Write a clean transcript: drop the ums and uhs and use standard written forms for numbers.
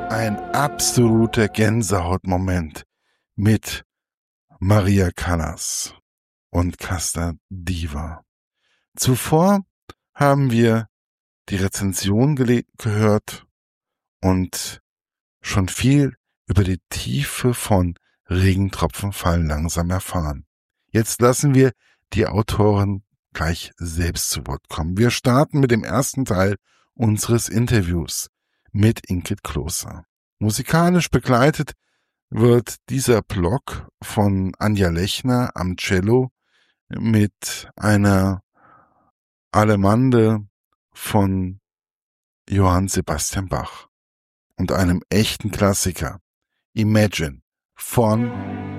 ein absoluter Gänsehautmoment mit Maria Callas und Casta Diva. Zuvor haben wir die Rezension gehört und schon viel über die Tiefe von Regentropfen fallen langsam erfahren. Jetzt lassen wir die Autoren gleich selbst zu Wort kommen. Wir starten mit dem ersten Teil unseres Interviews mit Ingrid Kloser. Musikalisch begleitet wird dieser Block von Anja Lechner am Cello mit einer Allemande von Johann Sebastian Bach und einem echten Klassiker, Imagine von